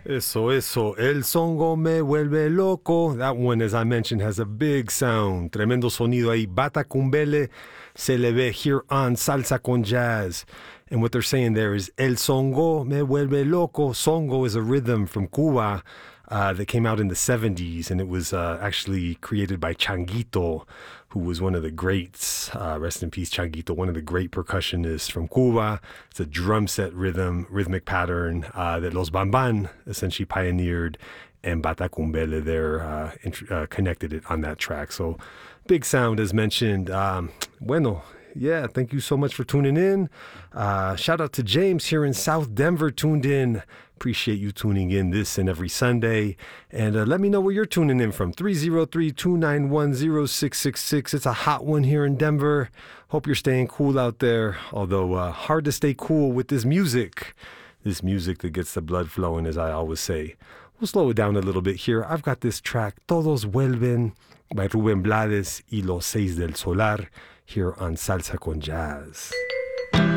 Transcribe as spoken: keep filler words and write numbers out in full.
Eso, eso. El songo me vuelve loco. That one, as I mentioned, has a big sound. Tremendo sonido ahí. Bata Cumbele se le ve here on Salsa con Jazz. And what they're saying there is El songo me vuelve loco. Songo is a rhythm from Cuba uh, that came out in the seventies, and it was uh, actually created by Changuito, who was one of the greats. Uh, rest in peace, Changuito, one of the great percussionists from Cuba. It's a drum set rhythm, rhythmic pattern uh, that Los Bamban essentially pioneered, and Bata Cumbele there uh, int- uh, connected it on that track. So big sound, as mentioned. Um, bueno. Yeah, thank you so much for tuning in. Uh, shout out to James here in South Denver, tuned in. Appreciate you tuning in this and every Sunday. And uh, let me know where you're tuning in from. three oh three, two nine one, oh six six six. It's a hot one here in Denver. Hope you're staying cool out there. Although uh, hard to stay cool with this music. This music that gets the blood flowing, as I always say. We'll slow it down a little bit here. I've got this track, Todos Vuelven, by Rubén Blades y Los Seis del Solar, here on Salsa con Jazz.